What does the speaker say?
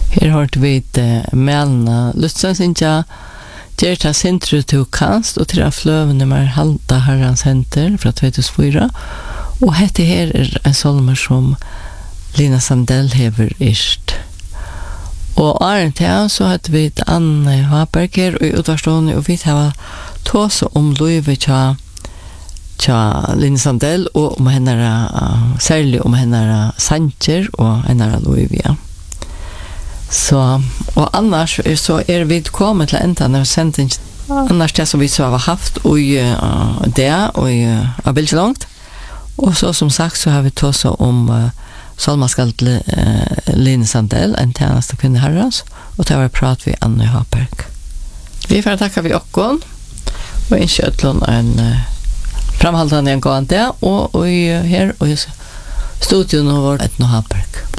Her har vi Melna Lutsensinja, Gerta Sintru til Kanst, og til fløvene med Halda Herrans Henter fra 2004. Og dette her en solmer som Lina Sandell hever ist. Og åren til så hadde vi Anne Haberg her i utvarstående, og vi har tås om Louise tja Lina Sandell, og om henne, særlig om henne Sanchez og henne Louise. Så, og annars så vi kommet til enda når vi sendte inn, annars det som vi så har haft i det, og i Bilselångt. Og så som sagt så har vi tås om Solmaskalt Lina Sandell, en tjeneste kvinne herres, og til å prate vi Anne Haberg. Vi får takke vi okkon, og ikke utlån en framholdende en gående, og her og i studion vår Anne Haberg.